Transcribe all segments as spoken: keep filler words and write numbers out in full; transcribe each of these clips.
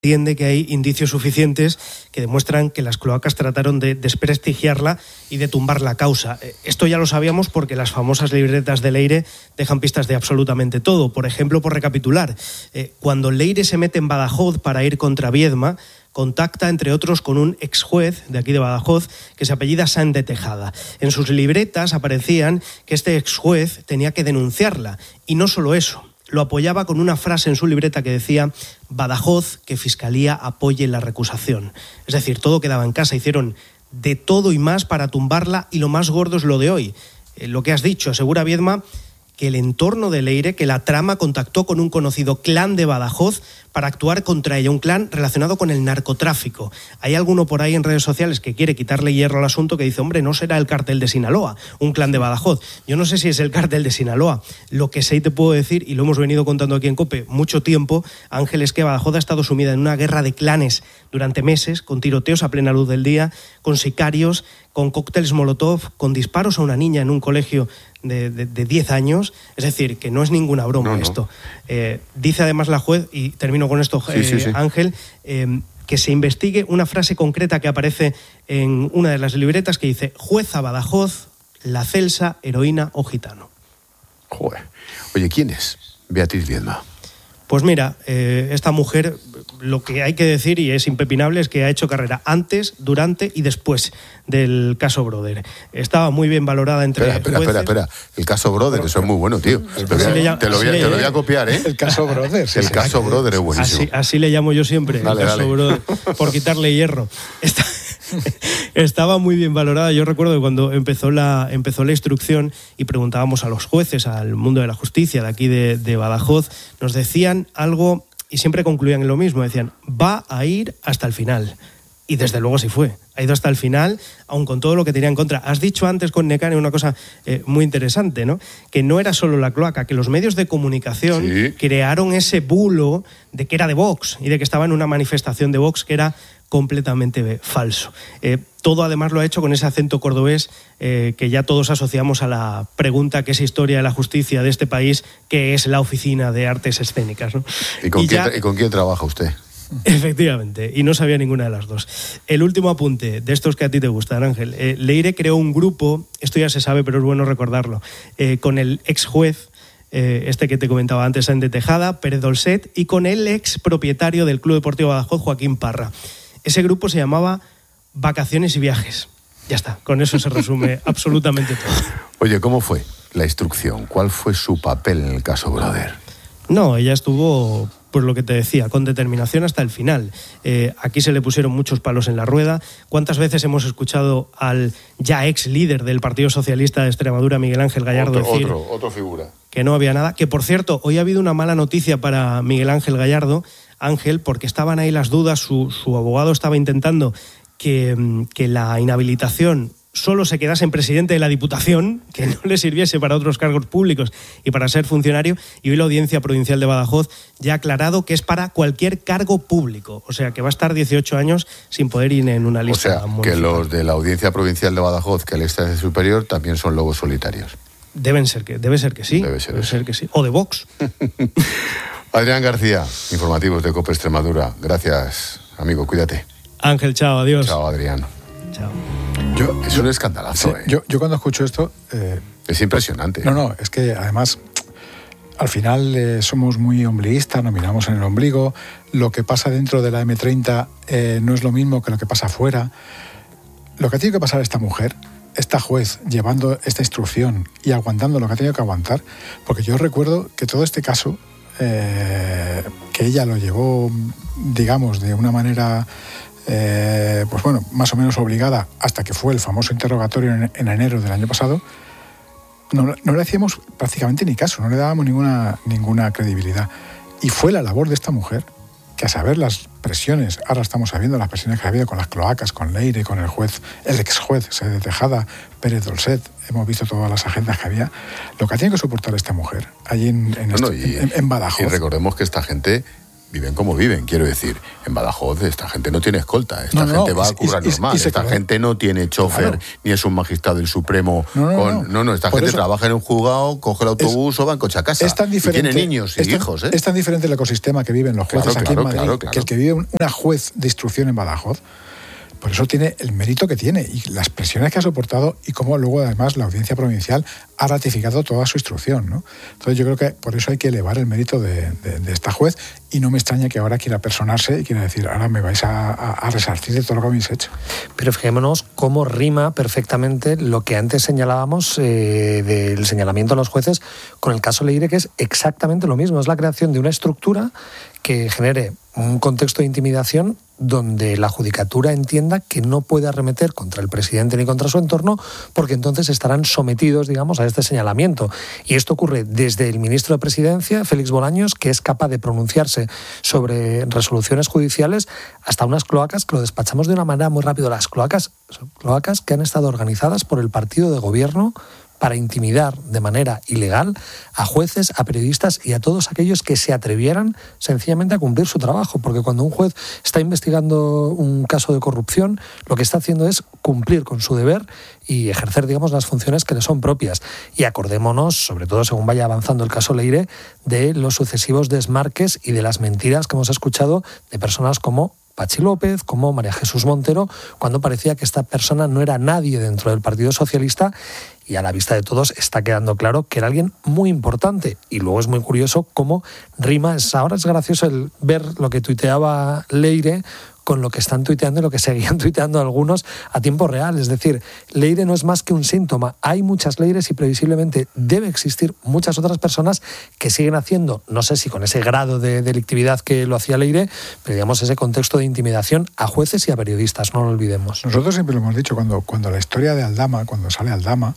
entiende que hay indicios suficientes que demuestran que las cloacas trataron de desprestigiarla y de tumbar la causa. Esto ya lo sabíamos porque las famosas libretas de Leire dejan pistas de absolutamente todo. Por ejemplo, por recapitular, eh, cuando Leire se mete en Badajoz para ir contra Viedma, contacta, entre otros, con un ex juez de aquí de Badajoz que se apellida Sáenz de Tejada. En sus libretas aparecían que este ex juez tenía que denunciarla. Y no solo eso, lo apoyaba con una frase en su libreta que decía: Badajoz, que Fiscalía apoye la recusación. Es decir, todo quedaba en casa. Hicieron de todo y más para tumbarla, y lo más gordo es lo de hoy. Eh, lo que has dicho, asegura Viedma que el entorno de Leire, que la trama contactó con un conocido clan de Badajoz para actuar contra ella, un clan relacionado con el narcotráfico. Hay alguno por ahí en redes sociales que quiere quitarle hierro al asunto, que dice: hombre, no será el cártel de Sinaloa, un clan de Badajoz. Yo no sé si es el cártel de Sinaloa. Lo que sé y te puedo decir, y lo hemos venido contando aquí en COPE mucho tiempo, Ángel, es que Badajoz ha estado sumida en una guerra de clanes durante meses, con tiroteos a plena luz del día, con sicarios, con cócteles molotov, con disparos a una niña en un colegio de, de, de diez años. Es decir, que no es ninguna broma no, no. esto. Eh, dice además la juez, y termino con esto, eh, sí, sí, sí. Ángel, eh, que se investigue una frase concreta que aparece en una de las libretas que dice: jueza Badajoz, la Celsa, heroína o gitano. Joder. Oye, ¿quién es Beatriz Viedma? Pues mira, eh, esta mujer, lo que hay que decir, y es impepinable, es que ha hecho carrera antes, durante y después del caso Broder. Estaba muy bien valorada entre espera, espera, jueces. Espera, espera, el caso Broder, bueno, eso es muy bueno, tío. Te lo, voy a, te lo, voy a, te lo voy a copiar, ¿eh? El caso Broder. Sí, el sí, caso sí. Broder es buenísimo. Así, así le llamo yo siempre, dale, el caso dale. Broder, por quitarle hierro. Esta, estaba muy bien valorada. Yo recuerdo que cuando empezó la, empezó la instrucción y preguntábamos a los jueces, al mundo de la justicia de aquí de, de Badajoz, nos decían algo y siempre concluían en lo mismo. Decían: va a ir hasta el final. Y desde luego sí fue. Ha ido hasta el final, aun con todo lo que tenía en contra. Has dicho antes con Nekane una cosa eh, muy interesante, ¿no? Que no era solo la cloaca, que los medios de comunicación sí. crearon ese bulo de que era de Vox y de que estaba en una manifestación de Vox que era completamente falso. Eh, todo además lo ha hecho con ese acento cordobés eh, que ya todos asociamos a la pregunta que es historia de la justicia de este país, que es la Oficina de Artes Escénicas, ¿no? ¿Y con, y quién, ya... ¿y con quién trabaja usted? Efectivamente, y no sabía ninguna de las dos. El último apunte, de estos que a ti te gustan, Ángel. Eh, Leire creó un grupo, esto ya se sabe, pero es bueno recordarlo, eh, con el ex juez, eh, este que te comentaba antes, Sáenz de Tejada, Pérez Dolcet, y con el ex propietario del Club Deportivo Badajoz, Joaquín Parra. Ese grupo se llamaba Vacaciones y Viajes. Ya está, con eso se resume absolutamente todo. Oye, ¿cómo fue la instrucción? ¿Cuál fue su papel en el caso Broder? No, ella estuvo, pues lo que te decía, con determinación hasta el final. Eh, aquí se le pusieron muchos palos en la rueda. ¿Cuántas veces hemos escuchado al ya ex líder del Partido Socialista de Extremadura, Miguel Ángel Gallardo, otro, decir otro, otro figura. que no había nada? Que, por cierto, hoy ha habido una mala noticia para Miguel Ángel Gallardo, Ángel, porque estaban ahí las dudas. Su, su abogado estaba intentando que, que la inhabilitación solo se quedase en presidente de la Diputación, que no le sirviese para otros cargos públicos y para ser funcionario, y hoy la Audiencia Provincial de Badajoz ya ha aclarado que es para cualquier cargo público, o sea que va a estar dieciocho años sin poder ir en una lista. O sea, municipal. Que los de la Audiencia Provincial de Badajoz, que el este superior, también son lobos solitarios. Deben ser que, debe ser que sí. Debe ser, debe ser que sí. O de Vox. Adrián García, informativos de COPE Extremadura. Gracias, amigo, cuídate. Ángel, chao, adiós. Chao, Adrián. Chao. Yo, es un escandalazo, sí, ¿eh? yo, yo cuando escucho esto... Eh, es impresionante. No, no, es que además al final eh, somos muy ombliguistas, nos miramos en el ombligo. Lo que pasa dentro de la eme treinta eh, no es lo mismo que lo que pasa afuera. Lo que tiene que pasar esta mujer, esta juez, llevando esta instrucción y aguantando lo que ha tenido que aguantar, porque yo recuerdo que todo este caso, eh, que ella lo llevó, digamos, de una manera... Eh, pues bueno, más o menos obligada, hasta que fue el famoso interrogatorio en, en enero del año pasado, no, no le hacíamos prácticamente ni caso, no le dábamos ninguna, ninguna credibilidad. Y fue la labor de esta mujer, que a saber las presiones, ahora estamos sabiendo las presiones que ha habido con las cloacas, con Leire, con el juez, el ex juez Sáenz de Tejada, Pérez Dolcet, hemos visto todas las agendas que había, lo que ha tenido que soportar esta mujer allí en, en, no, no, este, y, en, en Badajoz. Y recordemos que esta gente viven como viven, quiero decir. En Badajoz esta gente no tiene escolta, esta no, no, gente no, va y, a currar y, normal, y se esta quedó. gente no tiene chofer, claro. Ni es un magistrado del Supremo. No, no, con, no. no, no esta Por gente eso, trabaja en un juzgado, coge el autobús es, o va en coche a casa. Es tan diferente, y tiene niños y es tan, hijos. ¿eh? Es tan diferente el ecosistema que viven los jueces claro, aquí claro, en Madrid claro, claro. que el que vive una juez de instrucción en Badajoz. Por eso tiene el mérito que tiene y las presiones que ha soportado y cómo luego además la Audiencia Provincial ha ratificado toda su instrucción, ¿no? Entonces yo creo que por eso hay que elevar el mérito de, de, de esta juez y no me extraña que ahora quiera personarse y quiera decir, ahora me vais a, a, a resarcir de todo lo que habéis hecho. Pero fijémonos cómo rima perfectamente lo que antes señalábamos eh, del señalamiento a los jueces con el caso Leire, que es exactamente lo mismo. Es la creación de una estructura que genere un contexto de intimidación donde la judicatura entienda que no puede arremeter contra el presidente ni contra su entorno porque entonces estarán sometidos, digamos, a este señalamiento. Y esto ocurre desde el ministro de Presidencia, Félix Bolaños, que es capaz de pronunciarse sobre resoluciones judiciales, hasta unas cloacas que lo despachamos de una manera muy rápida. Las cloacas son cloacas que han estado organizadas por el partido de gobierno para intimidar de manera ilegal a jueces, a periodistas y a todos aquellos que se atrevieran sencillamente a cumplir su trabajo. Porque cuando un juez está investigando un caso de corrupción, lo que está haciendo es cumplir con su deber y ejercer, digamos, las funciones que le son propias. Y acordémonos, sobre todo según vaya avanzando el caso Leire, de los sucesivos desmarques y de las mentiras que hemos escuchado de personas como Pachi López, como María Jesús Montero, cuando parecía que esta persona no era nadie dentro del Partido Socialista y a la vista de todos está quedando claro que era alguien muy importante. Y luego es muy curioso cómo rima, es, ahora es gracioso el ver lo que tuiteaba Leire con lo que están tuiteando y lo que seguían tuiteando algunos a tiempo real. Es decir, Leire no es más que un síntoma. Hay muchas Leires y previsiblemente debe existir muchas otras personas que siguen haciendo, no sé si con ese grado de delictividad que lo hacía Leire, pero digamos ese contexto de intimidación a jueces y a periodistas, no lo olvidemos. Nosotros siempre lo hemos dicho, cuando, cuando la historia de Aldama, cuando sale Aldama,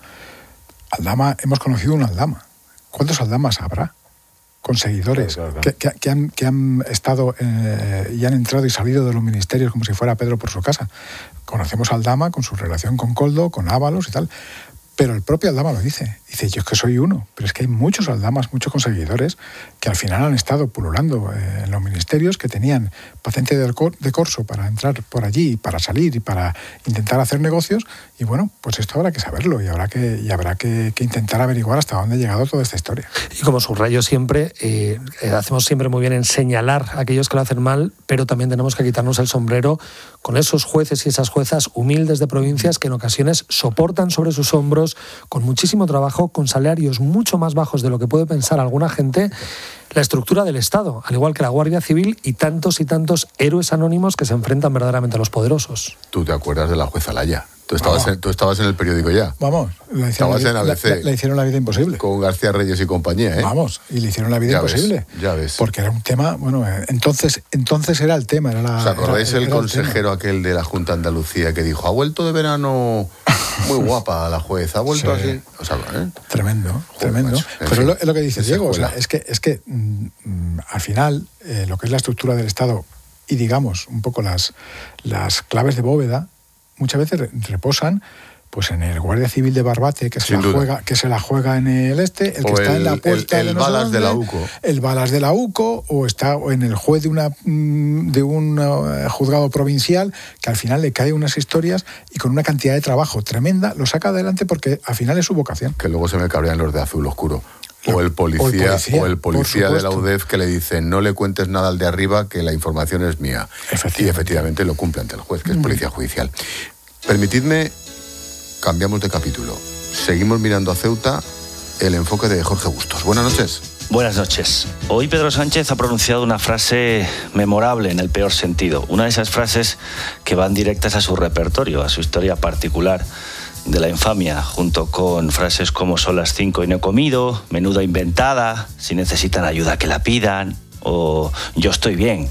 Aldama, hemos conocido un Aldama. ¿Cuántos Aldamas habrá? Con seguidores claro, claro, claro. Que, que, que, han, que han estado eh, y han entrado y salido de los ministerios como si fuera Pedro por su casa. Conocemos a Aldama con su relación con Koldo, con Ábalos y tal, pero el propio Aldama lo dice. Dice, yo es que soy uno, pero es que hay muchos Aldamas, muchos conseguidores que al final han estado pululando eh, en los ministerios, que tenían patente de, cor- de corso para entrar por allí, para salir y para intentar hacer negocios. Y bueno, pues esto habrá que saberlo y habrá que, y habrá que, que intentar averiguar hasta dónde ha llegado toda esta historia. Y como subrayo siempre, eh, hacemos siempre muy bien en señalar a aquellos que lo hacen mal, pero también tenemos que quitarnos el sombrero con esos jueces y esas juezas humildes de provincias que en ocasiones soportan sobre sus hombros, con muchísimo trabajo, con salarios mucho más bajos de lo que puede pensar alguna gente, la estructura del Estado, al igual que la Guardia Civil y tantos y tantos héroes anónimos que se enfrentan verdaderamente a los poderosos. ¿Tú te acuerdas de la jueza Laya? Tú estabas, en, tú estabas en el periódico ya. Vamos, le hicieron, estabas la, en A B C. Le, le hicieron la vida imposible. Con García Reyes y compañía, ¿eh? Vamos, y le hicieron la vida ya imposible. Ves, ya ves. Porque era un tema, bueno, entonces entonces era el tema. Era la, ¿Os acordáis era, el era consejero el aquel de la Junta de Andalucía que dijo, ha vuelto de verano muy guapa la jueza, ha vuelto sí. así? O sea, ¿eh? Tremendo, Joder, tremendo. Macho. Pero fin, es, lo, es lo que dice Diego, o sea, es que, es que mm, al final eh, lo que es la estructura del Estado y digamos un poco las, las claves de bóveda muchas veces reposan pues en el Guardia Civil de Barbate, que se, la juega, que se la juega en el este, el o que está el, en la puerta el, el de Balas dónde, de la U C O. El Balas de la U C O, o está en el juez de, una, de un uh, juzgado provincial, que al final le cae unas historias y con una cantidad de trabajo tremenda lo saca adelante porque al final es su vocación. Que luego se me cabrean los de azul oscuro. O el policía, o el policía, o el policía de la U D E F que le dice no le cuentes nada al de arriba que la información es mía. Efectivamente. Y efectivamente lo cumple ante el juez, que es policía judicial. Permitidme, cambiamos de capítulo. Seguimos mirando a Ceuta, el enfoque de Jorge Bustos. Buenas noches. Buenas noches. Hoy Pedro Sánchez ha pronunciado una frase memorable en el peor sentido. Una de esas frases que van directas a su repertorio, a su historia particular de la infamia, junto con frases como son las cinco y no he comido, menuda inventada, si necesitan ayuda que la pidan, o yo estoy bien.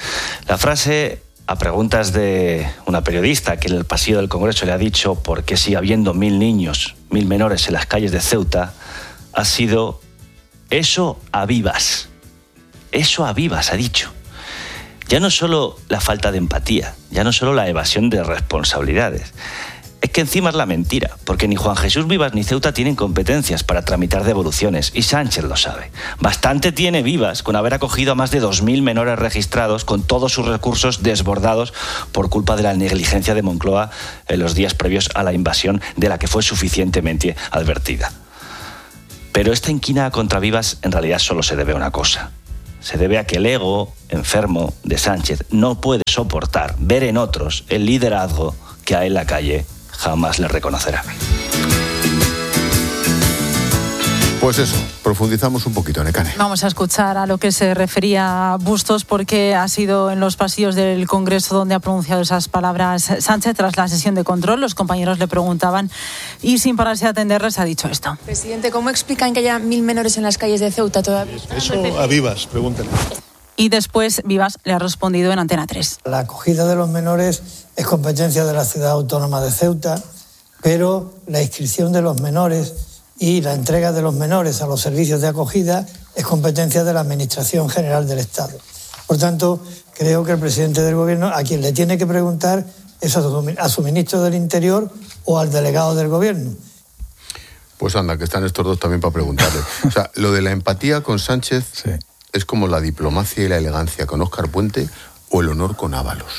La frase, a preguntas de una periodista que en el pasillo del Congreso le ha dicho por qué sigue habiendo mil niños, mil menores en las calles de Ceuta, ha sido eso a vivas. Eso a vivas, ha dicho. Ya no solo la falta de empatía, ya no solo la evasión de responsabilidades, es que encima es la mentira, porque ni Juan Jesús Vivas ni Ceuta tienen competencias para tramitar devoluciones, y Sánchez lo sabe. Bastante tiene Vivas con haber acogido a más de dos mil menores registrados con todos sus recursos desbordados por culpa de la negligencia de Moncloa en los días previos a la invasión, de la que fue suficientemente advertida. Pero esta inquina contra Vivas en realidad solo se debe a una cosa. Se debe a que el ego enfermo de Sánchez no puede soportar ver en otros el liderazgo que a él la calle jamás le reconocerá. Pues eso, profundizamos un poquito, Nekane. Vamos a escuchar a lo que se refería Bustos, porque ha sido en los pasillos del Congreso donde ha pronunciado esas palabras Sánchez tras la sesión de control. Los compañeros le preguntaban y sin pararse a atenderles ha dicho esto. Presidente, ¿cómo explican que haya mil menores en las calles de Ceuta todavía? Eso a Vivas, pregúntale. Y después Vivas le ha respondido en Antena tres. La acogida de los menores es competencia de la Ciudad Autónoma de Ceuta, pero la inscripción de los menores y la entrega de los menores a los servicios de acogida es competencia de la Administración General del Estado. Por tanto, creo que el presidente del Gobierno, a quien le tiene que preguntar, es a su, a su ministro del Interior o al delegado del Gobierno. Pues anda, que están estos dos también para preguntarle. O sea, lo de la empatía con Sánchez sí. es como la diplomacia y la elegancia con Óscar Puente o el honor con Ábalos.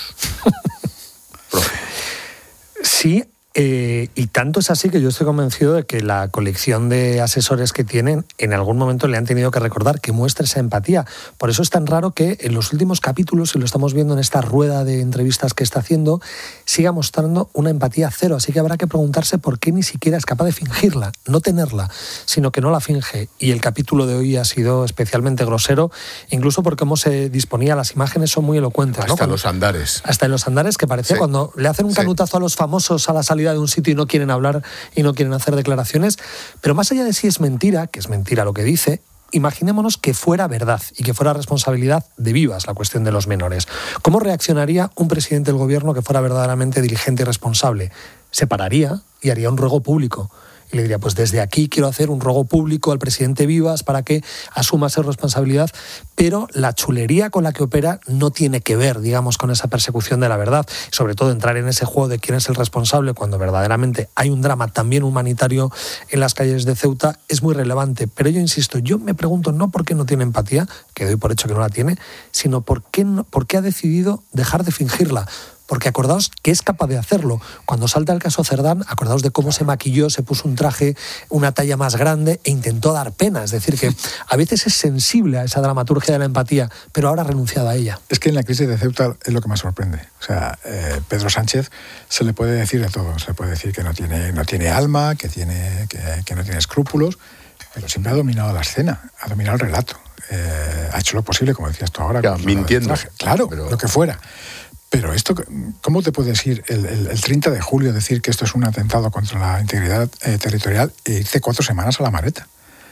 Sí. Eh, y tanto es así que yo estoy convencido de que la colección de asesores que tienen en algún momento le han tenido que recordar que muestre esa empatía. Por eso es tan raro que en los últimos capítulos, y lo estamos viendo en esta rueda de entrevistas que está haciendo, siga mostrando una empatía cero. Así que habrá que preguntarse por qué ni siquiera es capaz de fingirla, no tenerla, sino que no la finge. Y el capítulo de hoy ha sido especialmente grosero, incluso porque cómo se disponía, las imágenes son muy elocuentes. Hasta ¿no? Cuando, los andares. Hasta en los andares, que parecía sí. cuando le hacen un canutazo sí. a los famosos a la salida de un sitio y no quieren hablar y no quieren hacer declaraciones. Pero más allá de si es mentira, que es mentira lo que dice, imaginémonos que fuera verdad y que fuera responsabilidad de Vivas la cuestión de los menores. ¿Cómo reaccionaría un presidente del gobierno que fuera verdaderamente diligente y responsable? Se pararía y haría un ruego público. Y le diría, pues desde aquí quiero hacer un ruego público al presidente Vivas para que asuma esa responsabilidad, pero la chulería con la que opera no tiene que ver, digamos, con esa persecución de la verdad. Sobre todo entrar en ese juego de quién es el responsable cuando verdaderamente hay un drama también humanitario en las calles de Ceuta es muy relevante. Pero yo insisto, yo me pregunto no por qué no tiene empatía, que doy por hecho que no la tiene, sino por qué, no, por qué ha decidido dejar de fingirla. Porque acordaos que es capaz de hacerlo. Cuando salta el caso Cerdán, acordaos de cómo se maquilló, se puso un traje, una talla más grande e intentó dar pena. Es decir, que a veces es sensible a esa dramaturgia de la empatía, pero ahora ha renunciado a ella. Es que en la crisis de Ceuta es lo que más sorprende. O sea, eh, Pedro Sánchez se le puede decir de todo. Se le puede decir que no tiene, no tiene alma, que, tiene, que, que no tiene escrúpulos, pero siempre ha dominado la escena, ha dominado el relato. Eh, ha hecho lo posible, como decías tú ahora. Ya, mintiendo. Claro, pero... lo que fuera. Pero esto, ¿cómo te puedes ir el, el, el treinta de julio decir que esto es un atentado contra la integridad eh, territorial e irte cuatro semanas a la maleta?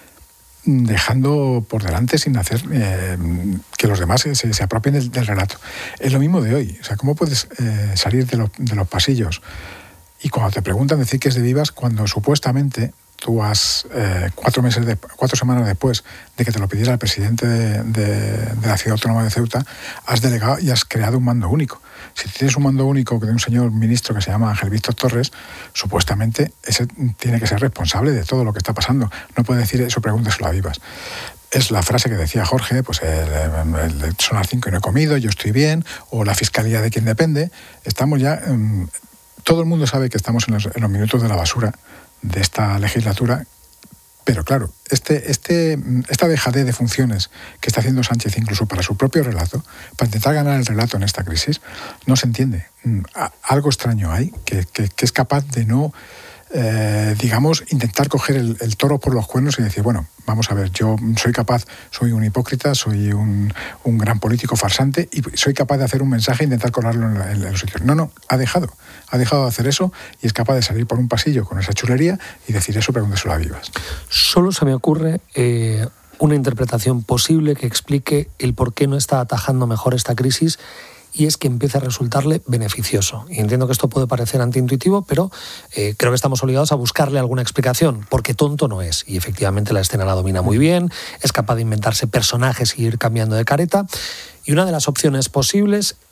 Dejando por delante sin hacer eh, que los demás se, se, se apropien del, del relato. Es lo mismo de hoy. O sea, ¿cómo puedes eh, salir de, lo, de los pasillos y cuando te preguntan decir que es de Vivas cuando supuestamente tú has, eh, cuatro meses de, cuatro semanas después de que te lo pidiera el presidente de, de, de la Ciudad Autónoma de Ceuta, has delegado y has creado un mando único? Si tienes un mando único de un señor ministro que se llama Ángel Víctor Torres, supuestamente ese tiene que ser responsable de todo lo que está pasando. No puede decir eso, pregúnteselo a Vivas. Es la frase que decía Jorge, pues el, el, el, son las cinco y no he comido, yo estoy bien, o la fiscalía de quien depende. Estamos ya... Um, todo el mundo sabe que estamos en los, en los minutos de la basura de esta legislatura, pero claro, este, este, esta dejadez de funciones que está haciendo Sánchez incluso para su propio relato, para intentar ganar el relato en esta crisis, no se entiende. Algo extraño hay, que, que, que es capaz de no, eh, digamos, intentar coger el, el toro por los cuernos y decir, bueno, vamos a ver, yo soy capaz, soy un hipócrita, soy un, un gran político farsante y soy capaz de hacer un mensaje e intentar colarlo en, en, en los sitios. No, no, ha dejado, ha dejado de hacer eso y es capaz de salir por un pasillo con esa chulería y decir eso, pregúnteselo a Vivas. Solo se me ocurre eh, una interpretación posible que explique el por qué no está atajando mejor esta crisis, y es que empieza a resultarle beneficioso. Y entiendo que esto puede parecer antiintuitivo, pero eh, creo que estamos obligados a buscarle alguna explicación, porque tonto no es. Y efectivamente la escena la domina muy bien, es capaz de inventarse personajes y ir cambiando de careta. Y una de las opciones posibles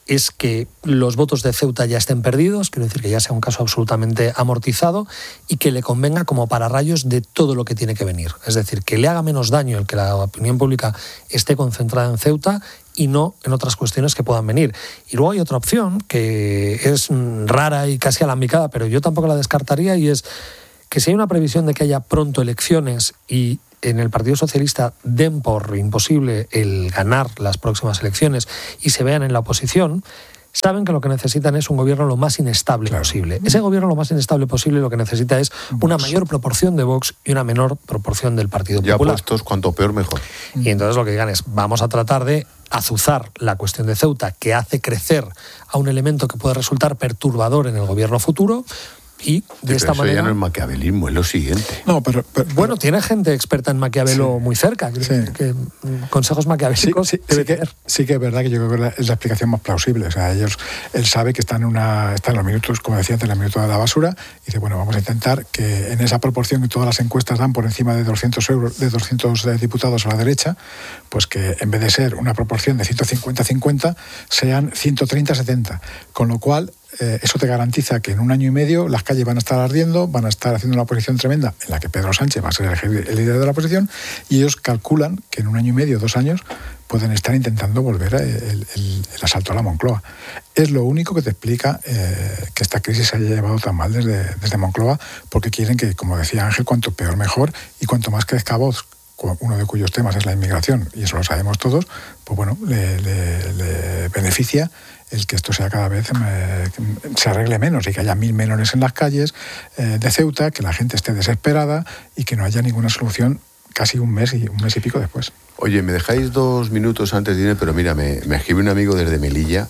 es que los votos de Ceuta ya estén perdidos, quiero decir que ya sea un caso absolutamente amortizado y que le convenga como pararrayos de todo lo que tiene que venir. Es decir, que le haga menos daño el que la opinión pública esté concentrada en Ceuta y no en otras cuestiones que puedan venir. Y luego hay otra opción que es rara y casi alambicada, pero yo tampoco la descartaría, y es que si hay una previsión de que haya pronto elecciones y en el Partido Socialista den por imposible el ganar las próximas elecciones y se vean en la oposición, saben que lo que necesitan es un gobierno lo más inestable claro. posible. Ese gobierno lo más inestable posible lo que necesita es una mayor proporción de Vox y una menor proporción del Partido ya Popular. Ya puestos, cuanto peor mejor. Y entonces lo que digan es, vamos a tratar de azuzar la cuestión de Ceuta, que hace crecer a un elemento que puede resultar perturbador en el gobierno futuro, y de sí, esta eso manera... ya no es maquiavelismo, es lo siguiente. No, pero, pero bueno, pero, tiene gente experta en Maquiavelo sí, muy cerca, que, sí. que consejos maquiavélicos... Sí, sí, sí, que, sí que es verdad que yo creo que la, es la explicación más plausible. O sea, ellos, él sabe que está en, una, está en los minutos, como decía antes, en los minutos de la basura, y dice, bueno, vamos a intentar que en esa proporción que todas las encuestas dan por encima de doscientos euros, de doscientos diputados a la derecha, pues que en vez de ser una proporción de ciento cincuenta a cincuenta, sean ciento treinta a setenta. Con lo cual... Eh, eso te garantiza que en un año y medio las calles van a estar ardiendo, van a estar haciendo una oposición tremenda en la que Pedro Sánchez va a ser el, el líder de la oposición, y ellos calculan que en un año y medio, dos años, pueden estar intentando volver a el, el, el asalto a la Moncloa. Es lo único que te explica eh, que esta crisis se haya llevado tan mal desde, desde Moncloa, porque quieren que, como decía Ángel, cuanto peor mejor, y cuanto más crezca Vox, uno de cuyos temas es la inmigración, y eso lo sabemos todos, pues bueno, le, le, le beneficia el que esto sea cada vez eh, se arregle menos y que haya mil menores en las calles eh, de Ceuta, que la gente esté desesperada y que no haya ninguna solución casi un mes y un mes y pico después. Oye, me dejáis dos minutos antes de irme, pero mira, me, me escribe un amigo desde Melilla.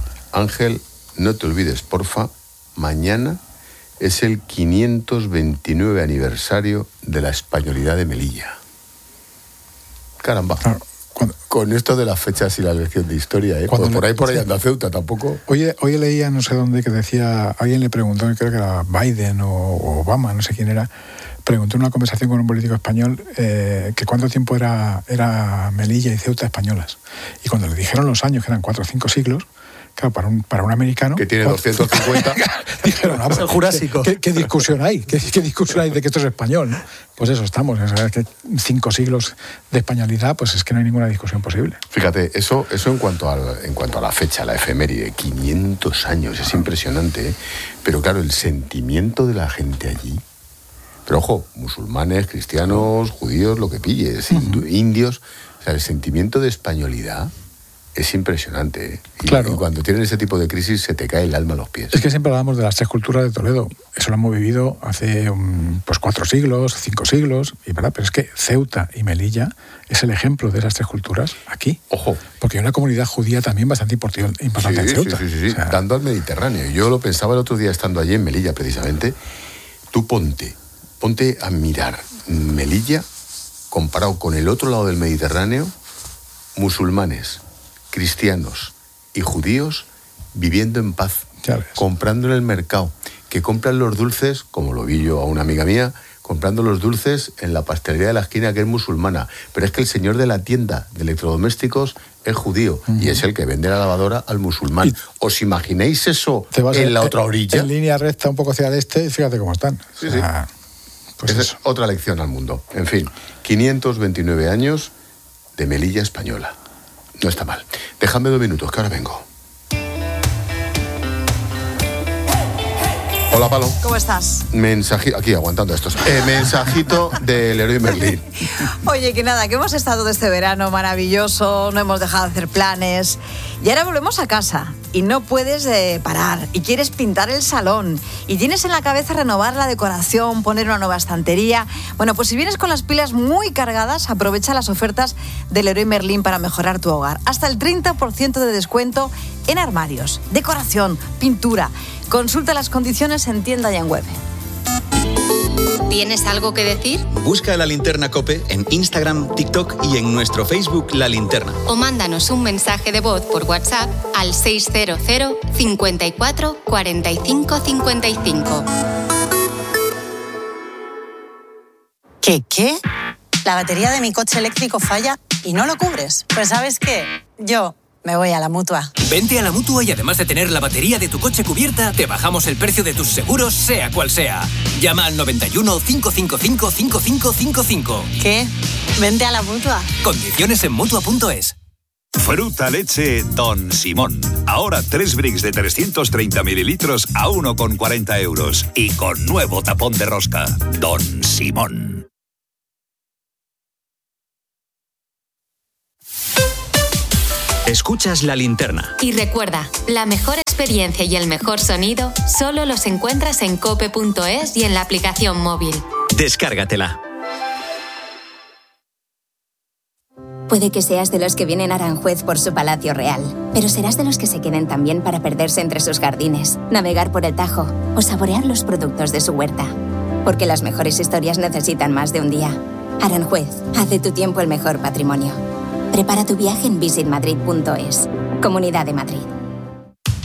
Ángel, no te olvides, porfa, mañana es el quinientos veintinueve aniversario de la españolidad de Melilla. Caramba. Claro. Cuando, con esto de las fechas y la lección de historia, ¿eh? Por, por ahí por ahí anda Ceuta tampoco. Hoy, hoy leía, no sé dónde, que decía, alguien le preguntó, creo que era Biden o, o Obama, no sé quién era, preguntó en una conversación con un político español eh, que cuánto tiempo era, era Melilla y Ceuta españolas. Y cuando le dijeron los años, que eran cuatro o cinco siglos, claro, para un, para un americano... Que tiene doscientos cincuenta. Dijeron, no, es el Jurásico. ¿qué, qué, qué discusión hay? ¿Qué, ¿Qué discusión hay de que esto es español? ¿No? Pues eso estamos. Es que cinco siglos de españolidad, pues es que no hay ninguna discusión posible. Fíjate, eso, eso en, cuanto al, en cuanto a la fecha, la efeméride, quinientos años, es impresionante, ¿eh? Pero claro, el sentimiento de la gente allí... Pero ojo, musulmanes, cristianos, judíos, lo que pilles, uh-huh. indios... O sea, el sentimiento de españolidad... Es impresionante, ¿eh? Y, claro. y cuando tienen ese tipo de crisis se te cae el alma a los pies. Es que siempre hablamos de las tres culturas de Toledo. Eso lo hemos vivido hace um, pues cuatro siglos, cinco siglos, y verdad, pero es que Ceuta y Melilla es el ejemplo de esas tres culturas aquí. Ojo. Porque hay una comunidad judía también bastante importante sí, en Ceuta. Sí, sí, sí, sí. O sea, dando al Mediterráneo. Yo lo pensaba el otro día estando allí en Melilla, precisamente. Tú ponte, ponte a mirar Melilla comparado con el otro lado del Mediterráneo, musulmanes, cristianos y judíos viviendo en paz, comprando en el mercado, que compran los dulces, como lo vi yo a una amiga mía, comprando los dulces en la pastelería de la esquina, que es musulmana, pero es que el señor de la tienda de electrodomésticos es judío, uh-huh. y es el que vende la lavadora al musulmán. Y ¿os imagináis eso en en la otra orilla? En línea recta un poco hacia el este, fíjate cómo están. Sí, o sea, sí. Pues esa es otra lección al mundo. En fin, quinientos veintinueve años de Melilla española. No está mal. Déjame dos minutos, que ahora vengo. Hola, Palo. ¿Cómo estás? Mensajito, aquí aguantando estos. Eh, mensajito del Leroy Merlin. Oye, que nada, que hemos estado este verano maravilloso, no hemos dejado de hacer planes y ahora volvemos a casa y no puedes eh, parar y quieres pintar el salón y tienes en la cabeza renovar la decoración, poner una nueva estantería. Bueno, pues si vienes con las pilas muy cargadas, aprovecha las ofertas del Leroy Merlin para mejorar tu hogar. Hasta el treinta por ciento de descuento en armarios, decoración, pintura. Consulta las condiciones en tienda y en web. ¿Tienes algo que decir? Busca La Linterna COPE en Instagram, TikTok y en nuestro Facebook La Linterna. O mándanos un mensaje de voz por WhatsApp al seis cero cero, cinco cuatro, cuatro cinco cinco cinco. ¿Qué qué? La batería de mi coche eléctrico falla y no lo cubres. Pues ¿sabes qué? Yo Me voy a la Mutua. Vente a la Mutua y además de tener la batería de tu coche cubierta, te bajamos el precio de tus seguros, sea cual sea. Llama al noventa y uno, cinco cinco cinco, cinco cinco cinco cinco. ¿Qué? Vente a la Mutua. Condiciones en Mutua punto es. Fruta leche Don Simón. Ahora tres bricks de trescientos treinta mililitros a uno con cuarenta euros. Y con nuevo tapón de rosca. Don Simón. Escuchas La Linterna. Y recuerda, la mejor experiencia y el mejor sonido solo los encuentras en cope punto es y en la aplicación móvil. Descárgatela. Puede que seas de los que vienen a Aranjuez por su palacio real, pero serás de los que se queden también para perderse entre sus jardines, navegar por el Tajo o saborear los productos de su huerta. Porque las mejores historias necesitan más de un día. Aranjuez, haz de tu tiempo el mejor patrimonio. Prepara tu viaje en visit madrid punto es. Comunidad de Madrid.